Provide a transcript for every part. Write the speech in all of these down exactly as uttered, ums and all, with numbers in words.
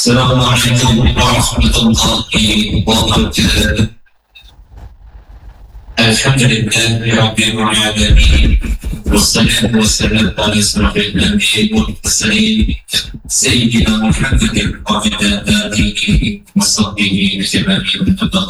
السلام عليكم ورحمة الله وبركاته. الحمد لله رب العالمين، والصلاة والسلام على أشرف الأنبياء والمرسلين سيدنا محمد وعلى آله وصحبه أجمعين.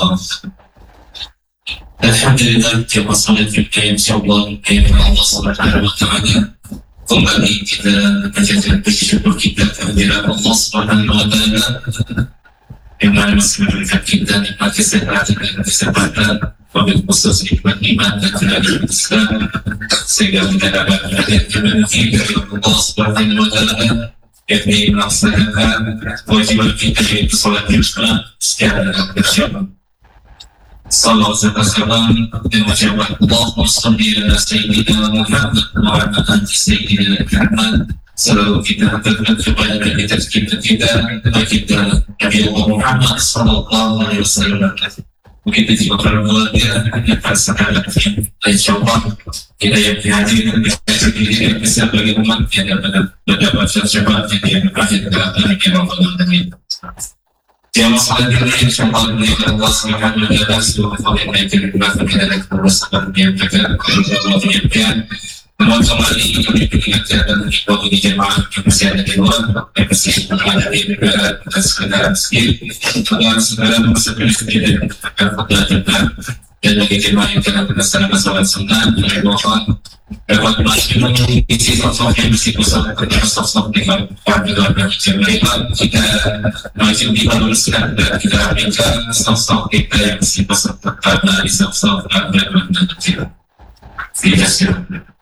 الحمد لله كما صليت في الكريم إن شاء الله كيف الله سبحانه وتعالى. Kembali kita menjadi bersyukur kita kehadiran Allah Subhanahu wa Ta'ala yang mana masih memberikan kita nikmat kesehatan dan kesempatan, wabil khusus nikmat iman dan kehadiran Islam, sehingga kita dapat menghadirkan rezeki dari Allah Subhanahu wa Ta'ala, yakni melaksanakan kewajiban kita yaitu salat Jumat secara berjamaah. Sallallahu alaihi wasallam dan ucapan Allahumma shalli ala sayyidina Muhammad wa ala ali sayyidina Muhammad. Selalu kita berdoa kepada kita kita kita kita Nabi Muhammad sallallahu alaihi wasallam. Begitu juga berdoa dia pada sahabat insyaallah kita yang hadir kita bisa bagi umat yang mendapat syafaat yang akhir dalam Ramadan. Yang masalah diri insyaAllah dengan Allah Subhanahu wa Ta'ala seluruh yang naikkan kebaikan kita dan kebesaran yang akan Allah menyiapkan. Namun kembali kami mengingatkan dan mengimbau bagi jemaah yang masih ada di luar, yang masih menghadapi negara dan segala skill agar segala masa berikutnya dan akan fadlah juga. Dan bagi jemaah yang telah melaksanakan salat sunnah dan wafat dapat masih mengisi sosok yang mesti bersama dengan sosok dengan keluarga dan jemaah kita masih diharuskan dan kita minta sosok kita yang mesti bersama dengan sosok dan bermanfaat. Terima kasih.